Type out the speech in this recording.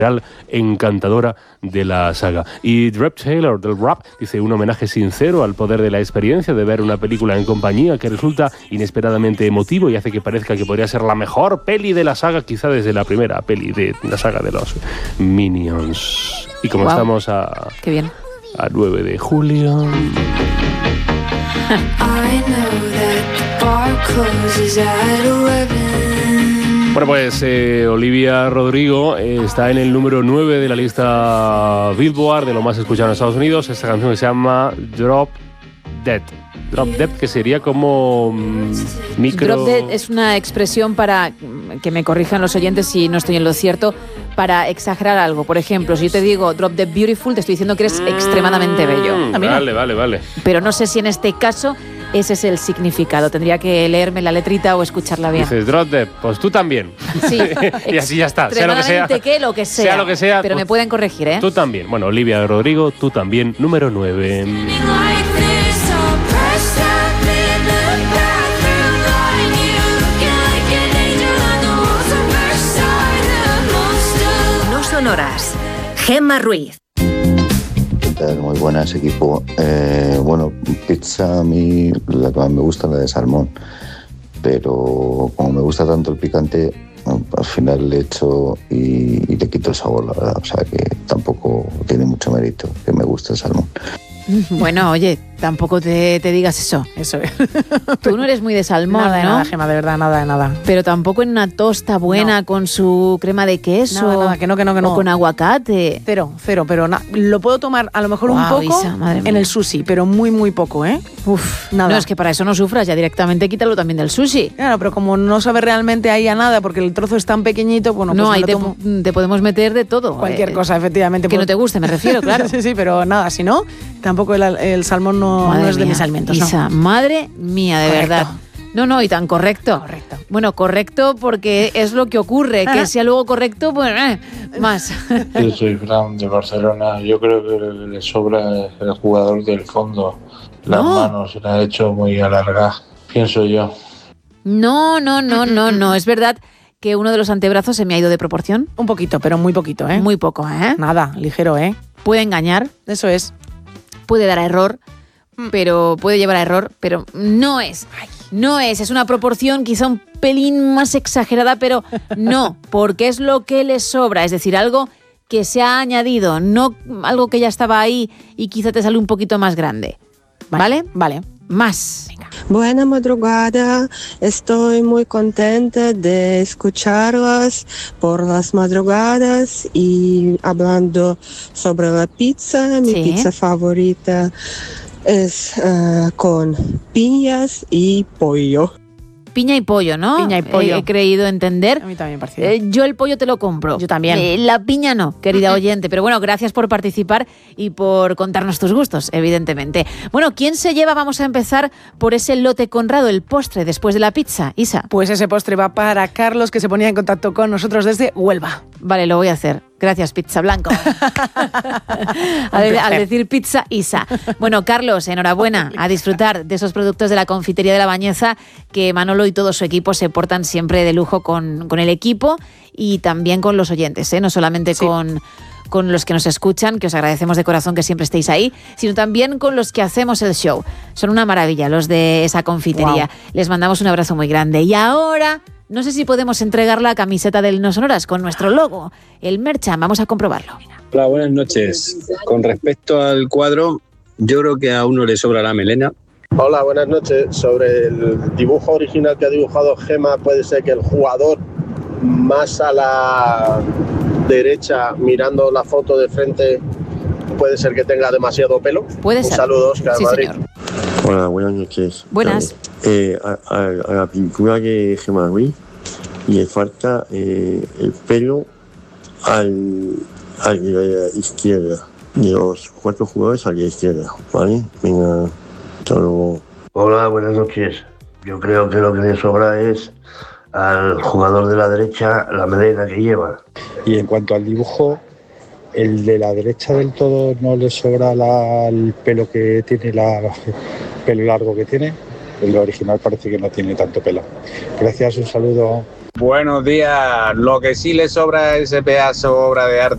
encantadora de la saga. Y Rep Taylor del Rap dice: un homenaje sincero al poder de la experiencia de ver una película en compañía que resulta inesperadamente emotivo y hace que parezca que podría ser la mejor peli de la saga, quizá desde la primera peli de la saga de los Minions. Y como estamos a 9 de julio... Bueno, pues Olivia Rodrigo está en el número 9 de la lista Billboard de lo más escuchado en Estados Unidos. Esta canción que se llama Drop Dead. Drop Dead, que sería como micro... Drop Dead es una expresión para, que me corrijan los oyentes si no estoy en lo cierto, para exagerar algo. Por ejemplo, si yo te digo Drop Dead Beautiful, te estoy diciendo que eres extremadamente bello. Vale. Pero no sé si en este caso ese es el significado. Tendría que leerme la letrita o escucharla bien. Dices Drop Dead, pues tú también. Sí. Y así ya está. Sea lo que sea. Lo que sea. Sea lo que sea. Pero pues, me pueden corregir, ¿eh? Tú también. Bueno, Olivia Rodrigo, tú también, número 9. No sonoras. Gemma Ruiz. Muy buenas, equipo. Bueno, pizza a mí la que más me gusta es la de salmón, pero como me gusta tanto el picante, al final le echo y le quito el sabor, la verdad. O sea que tampoco tiene mucho mérito que me guste el salmón. Bueno, oye, tampoco te digas eso. Eso es. Tú no eres muy de salmón, nada, ¿no? Nada, Gemma, de verdad, nada. Pero tampoco en una tosta buena con su crema de queso. Nada, que no. O con aguacate. Cero, pero lo puedo tomar a lo mejor un poco Isa, en el sushi, pero muy poco, ¿eh? Nada. No, es que para eso no sufras, ya directamente quítalo también del sushi. Claro, pero como no sabe realmente ahí a nada, porque el trozo es tan pequeñito, bueno, no, pues ahí te podemos meter de todo. Cualquier cosa, efectivamente. Que no te guste, me refiero, claro. sí, pero nada, si no, tampoco el salmón no es de mis alimentos. Isa, no. Madre mía, de verdad. No, y tan correcto. Bueno, correcto porque es lo que ocurre, que sea luego correcto, pues más. Yo soy Fran de Barcelona. Yo creo que le sobra el jugador del fondo. Las manos se le ha hecho muy alargadas, pienso yo. No. Es verdad que uno de los antebrazos se me ha ido de proporción. Un poquito, pero muy poquito, ¿eh? Muy poco, ¿eh? Nada, ligero, ¿eh? Puede engañar. Eso es. Puede dar a error, pero puede llevar a error, pero no es. Es una proporción quizá un pelín más exagerada, pero no, porque es lo que le sobra, es decir, algo que se ha añadido, no algo que ya estaba ahí y quizá te sale un poquito más grande. ¿Vale? Vale. Más. Venga. Buena madrugada, estoy muy contenta de escucharlas por las madrugadas y hablando sobre la pizza. Mi pizza favorita es con piñas y pollo. Piña y pollo, ¿no? Piña y pollo. He creído entender. A mí también me parece. Yo el pollo te lo compro. Yo también. La piña no, querida oyente. Pero bueno, gracias por participar y por contarnos tus gustos, evidentemente. Bueno, ¿quién se lleva? Vamos a empezar por ese lote Conrado, el postre después de la pizza. Isa. Pues ese postre va para Carlos, que se ponía en contacto con nosotros desde Huelva. Vale, lo voy a hacer. Gracias, Pizza Blanco. al decir pizza, Isa. Bueno, Carlos, enhorabuena, a disfrutar de esos productos de la confitería de La Bañeza, que Manolo y todo su equipo se portan siempre de lujo con el equipo y también con los oyentes, no solamente con los que nos escuchan, que os agradecemos de corazón que siempre estéis ahí, sino también con los que hacemos el show. Son una maravilla los de esa confitería. Wow. Les mandamos un abrazo muy grande. Y ahora... no sé si podemos entregar la camiseta del No Sonoras con nuestro logo, el merchan. Vamos a comprobarlo. Hola, buenas noches. Con respecto al cuadro, yo creo que a uno le sobra la melena. Hola, buenas noches. Sobre el dibujo original que ha dibujado Gemma, puede ser que el jugador más a la derecha, mirando la foto de frente, puede ser que tenga demasiado pelo. Puede ser. Un saludo, Oscar, sí, Madrid. Señor. Hola, buenas noches. Buenas. A la pintura de Gemma Ruiz le falta el pelo al de la izquierda, de los 4 jugadores a la izquierda, ¿vale? Venga, hasta luego. Hola, buenas noches. Yo creo que lo que le sobra es al jugador de la derecha la melena que lleva. Y en cuanto al dibujo, el de la derecha del todo no le sobra el pelo que tiene, el pelo largo que tiene. El original parece que no tiene tanto pelo. Gracias, un saludo. Buenos días. Lo que sí le sobra a ese pedazo obra de arte